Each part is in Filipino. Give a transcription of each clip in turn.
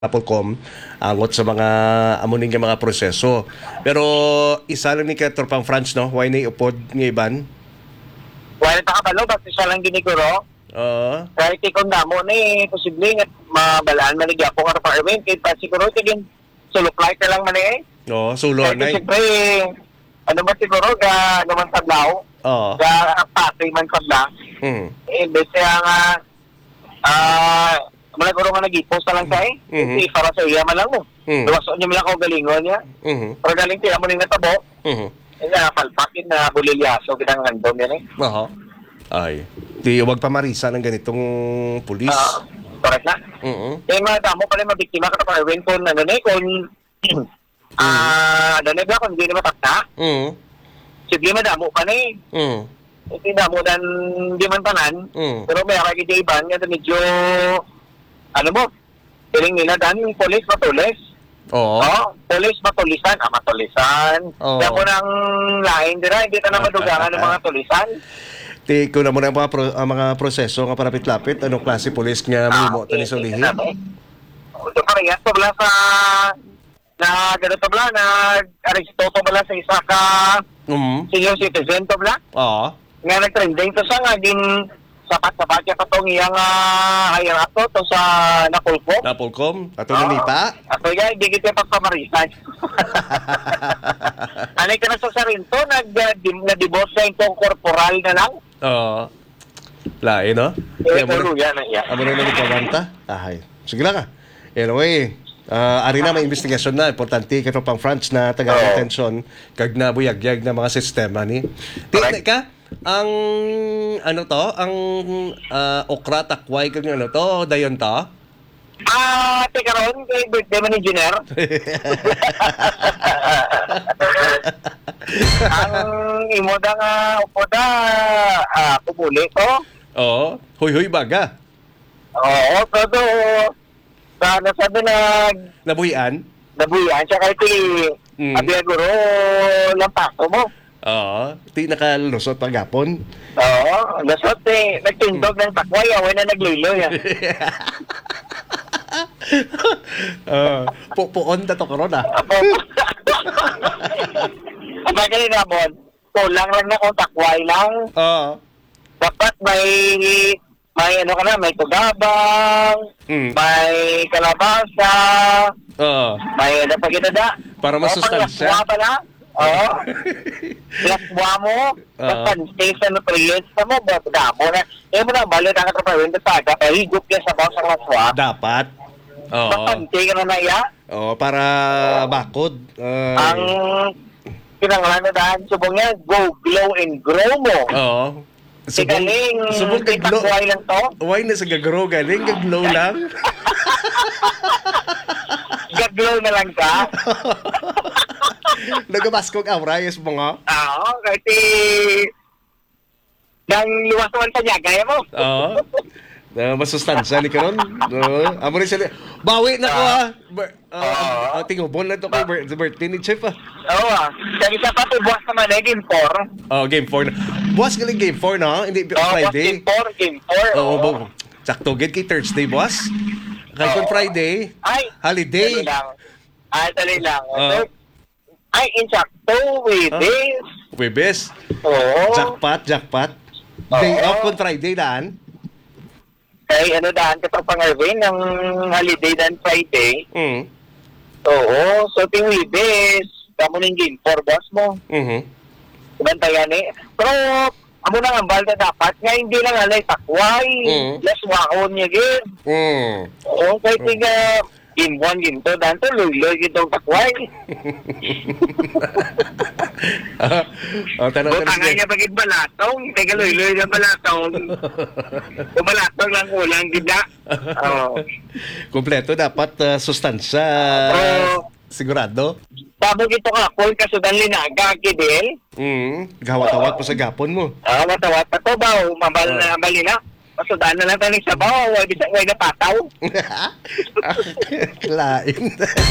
Apolcom angot sa mga amuning nga mga proseso. Pero isa lang ni Katropang France, no? Why na upod ng iban? Wala ta kabalo, basta siya lang giniguro. Kahit ikong damo ni, posible nga mabalaan man ni Gapo ka apartment, kahit pa siguro tigin suluklay ka lang man eh. Oo, sulo Kahit na. siyempre, ano ba siguro, naman tablaw, Oo. pati man tabla. Basta nga, wala ko nga nag-i-post na lang tayo. Para sa iya man lang mo. Luwason niyo lang ako galingon niya. Pero galing tiya mo rin natabo. Palpakin na bulilyaso kitang random yan eh. Oo. Ay. Di wag pa marisa ng ganitong pulis. Correct na. Kaya mga damo pala mabiktima ka na pa rin kung ano na eh, kung danig kung hindi na matakta. Sige madamo pa na eh. Hindi damo dan di man tanan. Pero may kakitiban nga medyo ano mo, piling nila dan yung police matulis. Oo. Police matulisan. Matulisan. Kaya ko nang lain dira, hindi ka na madugangan ng mga tulisan. Ti ko na muna ang mga proseso nga parapit-lapit. Anong klase police nga mo ito ni Solihin? Ito pa rin yan. Pabla sa na ganito bla, nag-aristoto bala sa isa ka senior citizen to bla. Oo. Nga nag-trending to sa nga din sapat-sapat ka itong iyang higher up to sa Napolcom. Napolcom? Ato na nipa? Ato yan, hindi kita pagpamarisan. Anay ka na sa sarinto, nag-divorce na itong corporal na lang. Oo. Lain, no? Pero yan na yan. Amo na nagpawanta? Ahay. Sige lang ka. Anyway, ari na may investigasyon na. Importante Katropang France na taga-atensyon kag na buyagyag na mga sistema ni. Tingnan ka, ang ano to, ang okra takway kag ano to, dayon to? Teka ron, kay birthday man engineer. Ang imo da nga upo da, kumuli to. Oo, huy-huy baga. Oo, pero sana sabi Nabuhian? nabuyan siya kahit abiyag guro lang paso mo. Oo, ti nakalusot ang gapon. Oo, lasot eh. Nagtindog ng takway, away na nagliloy. Puon ta to karon ah. Abay kanina mo, kulang lang na kung takway lang. Oo. Dapat may ano ka na, may tugabang, may kalabasa, may ano pa kita da. Para masustansya. Paglaswa pa na. Oo. Laswa mo, papanstay sa nutrients na mo, damo na. Eh mo na, balik ang katrapahin sa taga, higup ka sa bawang laswa. Dapat. Oo. Papanstay ka na na iya. Oo, para bakod. Ang pinangalan na daan, subong niya, go, glow, and grow mo. Oo. Subong gaglow. Itakway lang to. Why na sa gagro galing? Gaglow lang? Gaglow na lang ka. Nagabaskog awrayos mo nga? Oo, kasi nang luwasan sa niya, gaya mo. Oo. Masustansya ni karon. Amo rin sila. Bawi na ko ha. Tingobon na to kay birthday ni Chef ah. Oo Kaya isa pa buwas naman game 4. Oh, game 4 na. Buwas galing game 4 na, hindi Friday. Game 4. Oo, sakto gid kay Thursday, boss. Kay Friday, holiday. Dali lang. Ay, insakto, Webes. Oo. Jackpot. Day off on Friday daan. Kay ano daan ka pang pangarwin ng holiday dan Friday. Oo, so ting Webes, kamo ning game 4 boss mo. Bantayan eh. Pero amo na ang balda dapat nga hindi lang alay takway. Less wakon niya gid. Oo, kay tiga game 1, game 2, dan to luloy gitong takway. Tanong Tangan niya bagid balatong, tiga luloy na balatong. Kung balatong lang kulang gida. Kompleto dapat sustansya. Sigurado. Tabo gito ka, kung kasudan linaga, kidil. Gawat-awat po sa gapon mo. Matawat pa to ba? Mabal na. Masudaan na lang tayo ng sabaw. Huwag na pataw. Lain.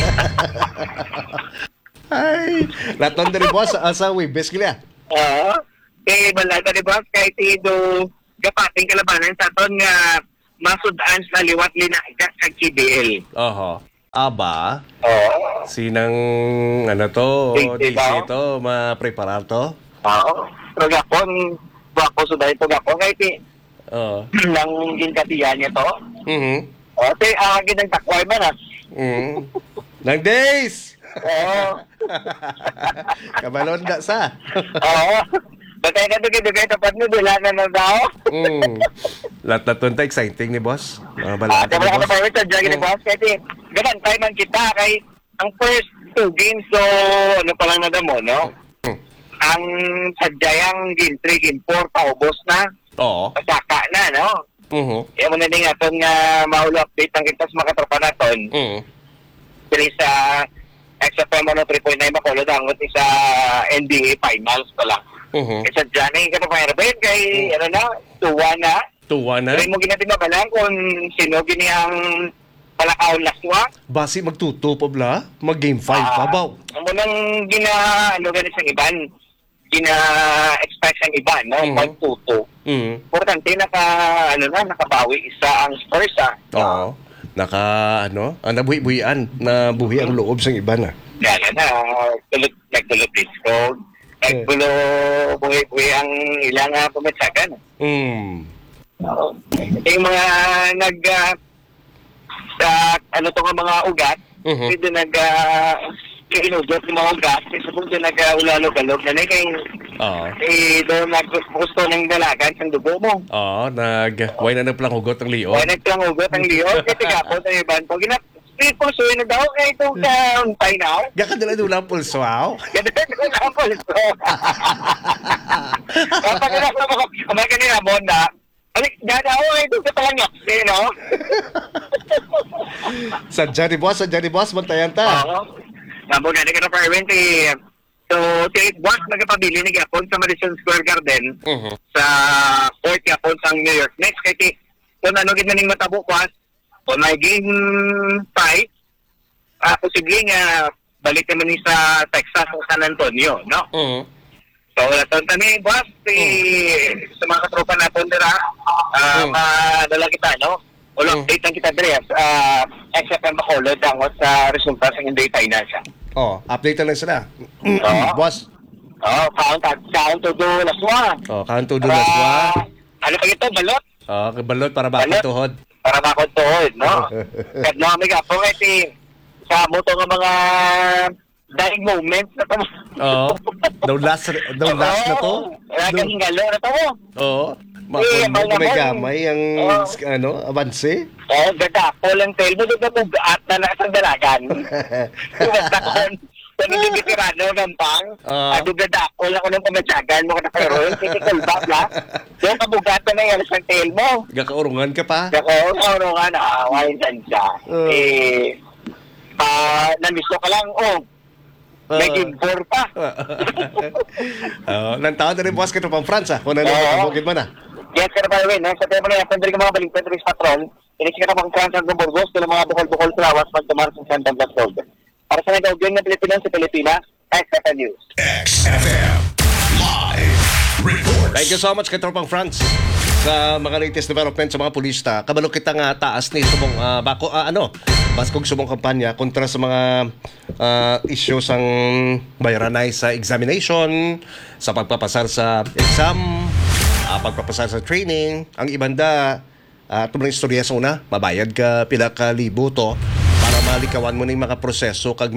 Ay. Laton na rin boss. Asa Webes kila. Oo. Kaya balata ni boss, kahit ito gapating kalabanan sa ton nga masudaan sa liwat linaga sa KBL. Oho. Aba, Oo. sinang ano to, DC DC ba? to, ma-preparar to? Oo. Pero gapon, wako so dahil po gapon, kahit Oo. nang ginkatiyan niya to. Mhm. O, te, ginagtakway man, Mhm. Nang days! Oo. Kabalon da sa. Oo. Batay na dugay-dugay tapat mo, dila na daw. Lahat na tunta exciting ni boss. Mga balata Kaya ni wala ka boss. na parang sa Dragon Boss, kasi ganantay man kita kay ang first 2 games, so ano pa lang na mo, no? Ang sadyang game 3, game 4, paubos na. Oo. Pasaka na, no? Kaya mo na din aton nga maulo update ang kita sa mga katropa naton. Dili sa XFM 3.9 Bacolod dangot sa NBA Finals pa lang. Isa dyan eh, ka pa kay ano na, tuwa na. Tuwa na. Pero mo ginatin mabalang kung sino gini ang palakaw laswa. Basi magtuto pa bla? Mag game 5 pa baw. Ang munang ano ganit sa iban, expect sa iban, no? Magtuto. Importante nakabawi isa ang Spurs, Oo. Nabuhi-buhian. Nabuhi ang loob sa iba na. Yan na, nagtulog disco. Buhi ang ilang pumatsagan. Yung mga to nga mga ugat, dito inugot ng mga ugat, sa punto nag-ulalog-alog na kay doon gusto ng dalagan sa dugo mo. Oo, way na nagplang hugot ang liyo. Way nagplang hugot ang liyo, kaya tigapot ang iban po. Pulsoy na daw kaya itong umpay now. Gakadala-dula ang pulso, aw? Gakadala ang pulso. Kapag kamay kanina, Bonda, gagawa ay doon ka palang yaksi, no? Sadya ni boss, mantayan ta. Oo. Nabo na ka na parent so, boss, nagpabili ni Gapon sa Madison Square Garden sa court Gapon sa New York Knicks. Kaya kung ano gid naning matabo boss, kung may game 5, posible nga balik naman ni sa Texas o San Antonio, no? So, wala tani, boss, sa mga katropa natin dira, madala kita, no? Ulang update lang kita dira, XFM Bacolod, dangot sa resulta sa NBA Finals. Update lang sila. Boss. Count to do laswa. Count to do laswa. Ano pa ito, balot? Balot para bakatuhod. Para bakatuhod, no? Kahit no, amiga, po sa moto ng mga dying moments na ito. Daw last na to. Hingalo na ito. May gamay ang avanse. Gadapo lang tail mo, doon na bugat na nasa dalagan. Kung hindi tirano ng pang, gadapo lang ko ng pamatsagan mo katakaroon, critical back na. Yung kabugat na yan sa tail mo. Gakaurungan ka pa? Gakaurungan, wain saan siya. Namisto ka lang, may game 4 pa. Nantaon na rin boss ka ito pang France, kung nanabugin mo na. Yes, sir, by the way, sa tema na yan, sandali ka mga baliktad rin sa patrol, inisip ka na pang Francis ng Burgos, kailang mga bukol-bukol trawas, magtumar sa Santa Blas Road. Para sa nagawagyan ng Pilipinas sa Pilipinas, XFM News. XFM Live Reports. Thank you so much kay Tropang France sa mga latest development sa mga pulista. Kabalo kita nga taas ni sumong baskog sumong kampanya kontra sa mga issues ang bayaranay sa examination, sa pagpapasar sa exam, pagpapasar sa training. Ang ibanda, tumang istorya sa una, mabayad ka pila ka libo to para malikawan mo ng mga proseso kag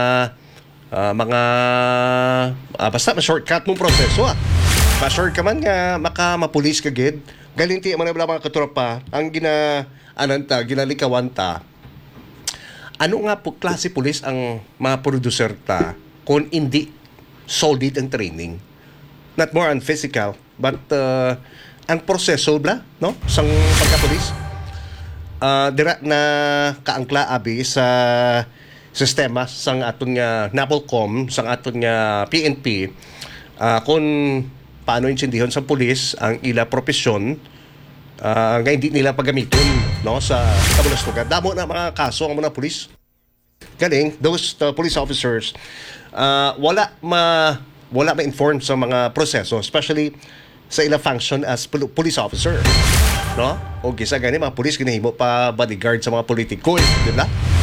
basta ma-shortcut mong proseso. Ma-short ka man nga mapulis ka gid. Galinti man mga katropa ang ginalikawan ta. Ano nga po klase pulis ang mga producer ta kung hindi solid ang training? Not more on physical, but ang proseso bla, no? Sang pagkapulis. Dira na kaangkla abi sa sistema sang aton nga NAPOLCOM, sang aton nga PNP, kung paano insindihon sa pulis ang ila propesyon nga hindi nila pagamiton, no, sa kabulastugan. Damo na mga kaso ang mga pulis. Galing, those police officers wala ma-inform sa mga proseso, especially sa ila function as police officer, no? O gisa gani mga pulis ginahimo pa bodyguard sa mga politiko, di ba?